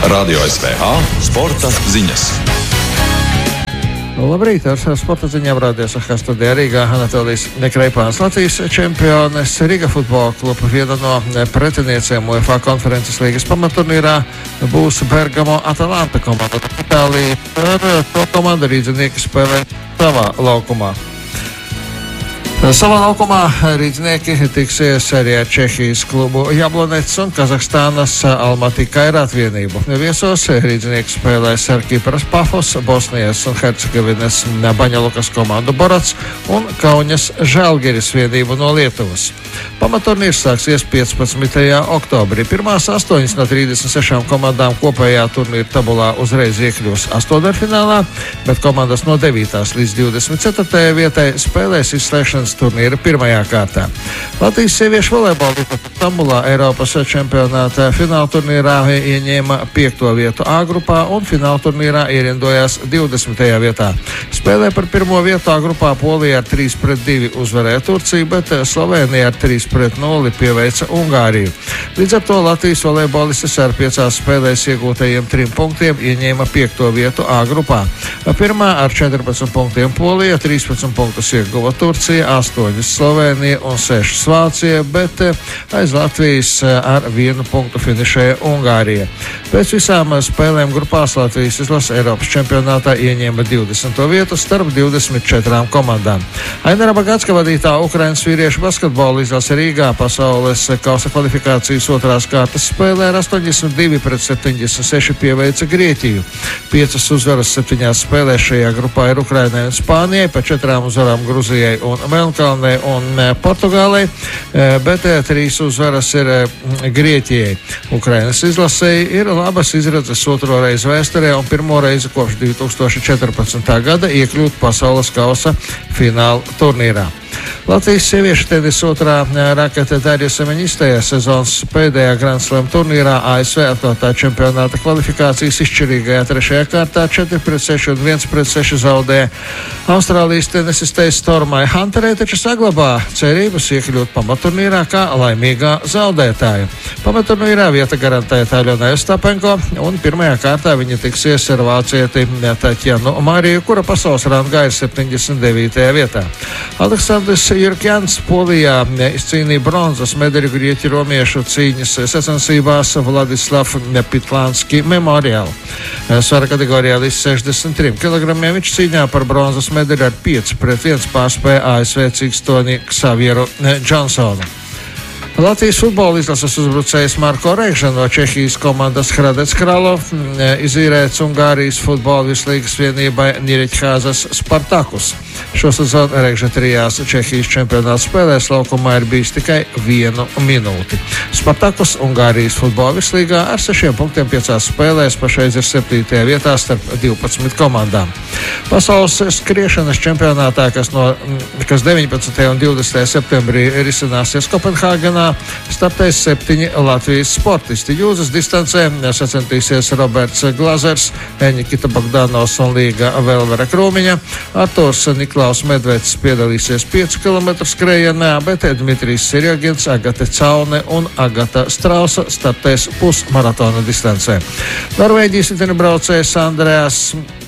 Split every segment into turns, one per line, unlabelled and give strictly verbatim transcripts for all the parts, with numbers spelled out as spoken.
Radio S V H sporta ziņas.
Labrīt, ar sporta ziņām rādījās ar studijā Rīgā Anatolijas Kreipāns. Latvijas čempiones Riga futbola kluba viena no pretiniecēm UEFA konferences līgas pamaturnīrā būs Bergamo Atalanta komanda. Itālija ar to komandu rīdzinieki spēlē savā laukumā. Savā laukumā rīdznieki tiksies arī ar Čehijas klubu Jablonets un Kazahstānas Almaty Kairat vienību. Viesos rīdznieki spēlēs ar Kipras Pafos, Bosnijas un Hercegovinas Baņalukas komandu Borats un Kaunas Žalgiris vienību no Lietuvas. Pamaturnīrs sāksies piecpadsmitajā oktobrī. Pirmās astoņas no trīsdesmit sešām komandām kopējā turnīra tabulā uzreiz iekļūs astoņdaļfinālā, bet komandas no devītās līdz divdesmit ceturtajai vietai spēlēs izslēgšanas turnīra pirmajā kārtā. Latvijas sieviešu volejbola Stambulā Eiropas čempionāta fināla turnīrā ieņēma piekto vietu A grupā un fināla turnīrā ierindojās divdesmitajā vietā. Spēlē par pirmo vietu A grupā Polija ar trīs pret divi uzvarēja Turciju, bet Slovēnija ar trīs pret nulli pieveica Ungāriju. Līdz ar to Latvijas volejbolistes ar piecās spēlēs iegūtajiem trim punktiem ieņēma piekto vietu A grupā. Pirmā ar četrpadsmit punktiem Polija, trīspadsmit punktus ieguva Turcija, astoņas Slovēnija un sešas Vācija, bet aiz Latvijas ar vienu punktu finišēja Ungārija. Pēc visām spēlēm grupās Latvijas izlase Eiropas čempionātā ieņēma divdesmito vietu starp divdesmit četrām komandām. Ainara Bagacka vadītā Ukrainas vīriešu basketbola izlase Rīgā pasaules kausa kvalifikācijas otrās kārtas spēlē ar astoņdesmit divi pret septiņdesmit seši pieveica Grieķiju. Piecas uzvaras septiņās spēlēs šajā grupā ir Ukrainai un Spānijai, pa četrām uzvarām Gruzijai un Melnkalnei un Portugālei, bet trīs uzvaras ir Grieķijai. Ukrainas izlasei ir labas izredzes otro reizi vēsturē un pirmo reizi kopš divi tūkstoši četrpadsmitā gada iekļūt pasaules kausa fināla turnīrā. Latvijas sieviešu tenisa otrā rakete Darja Semeņistēja sezonas pēdējā Grand Slam turnīrā A S V atklātā čempionāta kvalifikācijas izšķirīgajā trešajā kārtā četri pret seši un viens pret seši zaudēja Austrālijas tenisistei Stormai Hunterei, taču saglabā cerības iekļūt pamaturnīrā kā laimīgā zaudētāja. Pamaturnīrā vieta garantēta Aļonai Ostapenko un pirmajā kārtā viņa tiksies ar vācieti Tatjanu Mariju, kura pasaules rangā ir septiņdesmit devītajā vietā. Aleksandrs Jurkjans Polijā izcīnīja bronzas medaļu grieķu romiešu cīņas sacensībās Vladislav Pitlānski memoriālu. Svara kategorijā līdz sešdesmit trim kilogramiem viņš cīņā par bronzas medaļu ar pieci pret viens pārspēja A S V cīkstoni Ksavieru Džonsonu. Latvijas futbola izlases uzbrucējs Marko Reigža no Čehijas komandas Hradec Kralov izīrēts Ungārijas futbola vislīgas vienībai Nireķhāzas Spartakus. Šosezon Reigža trijās Čehijas čempionāta spēlēs laukumā ir bijis tikai vienu minūti. Spartakus Ungārijas futbola vislīgā ar sešiem punktiem piecās spēlēs pašreiz ir septītajā vietā starp divpadsmit komandām. Pasaules skriešanas čempionātā, kas, no, kas deviņpadsmitajā un divdesmitajā septembrī risināsies Kopenhāgenā, startēs septiņi Latvijas sportisti. Jūzas distancē sacentīsies Roberts Glazers, Nikita Bogdanovs un Līga Velvera Krūmiņa. Arturs Niklaus Medveds piedalīsies piecu kilometru skrējienā, bet Dmitrijs Sirjogins, Agate Caune un Agata Strausa startēs pusmaratona distancē. Norvēģijas riteņbraucējs Andreas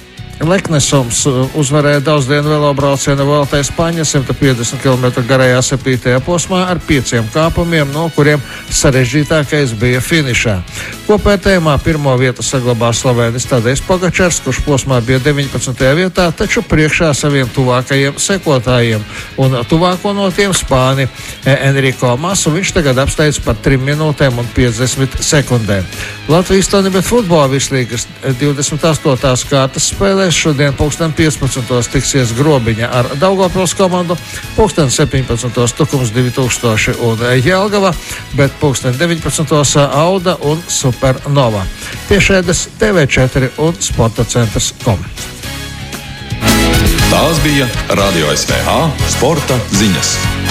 Leknesums uzvarēja daudzdienu velobrauciena Vuelta España simts piecdesmit kilometru garajā septītajā posmā ar pieciem kāpumiem, no kuriem sarežģītākais bija finišā. Kopvērtējumā pirmo vietu saglabā slovēnis Tadejs Pogačars, kurš posmā bija deviņpadsmitajā vietā, taču priekšā saviem tuvākajiem sekotājiem, un tuvāko no tiem Spāni Enrico Masu viņš tagad apsteidz par trim minūtēm un piecdesmit sekundēm. Latvijas Tonibet futbola vislīgas divdesmit astotās kārtas spēlēs šodien pulksten piecpadsmitos tiksies Grobiņa ar Daugavpils komandu, pulksten septiņpadsmitos Tukums divi tūkstoši un Jelgava, bet pulksten deviņpadsmitos Auda un Supernova. Tiešēdes T V četri un Sporta centrs kom.
Tās bija Radio S V H sporta ziņas.